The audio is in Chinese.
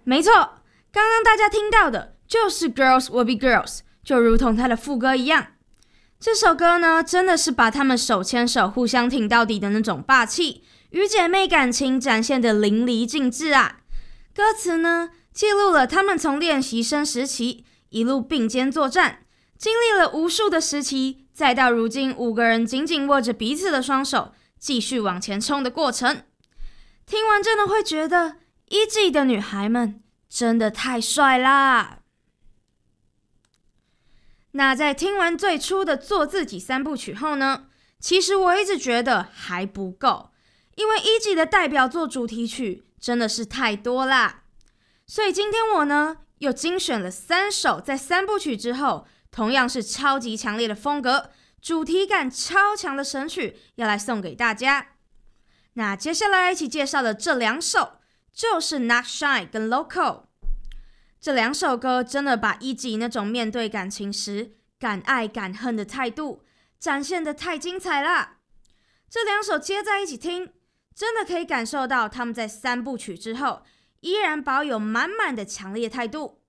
没错，刚刚大家听到的就是 Girls Will Be Girls， 就如同它的副歌一样。这首歌呢，真的是把他们手牵手互相挺到底的那种霸气与姐妹感情展现得淋漓尽致啊。歌词呢，记录了他们从练习生时期一路并肩作战，经历了无数的时期，再到如今5个人紧紧握着彼此的双手，继续往前冲的过程。听完真的会觉得E.G 的女孩们真的太帅啦。那在听完最初的做自己3部曲后呢，其实我一直觉得还不够，因为E.G的代表作主题曲真的是太多啦。所以今天我呢，又精选了3首在3部曲之后同样是超级强烈的风格，主题感超强的神曲，要来送给大家。那接下来一起介绍的这2首就是 Not Shy 跟 Loco。 这2首歌真的把E.G那种面对感情时敢爱敢恨的态度展现得太精彩啦。这2首接在一起听，真的可以感受到他们在3部曲之后依然保有满满的强烈态度。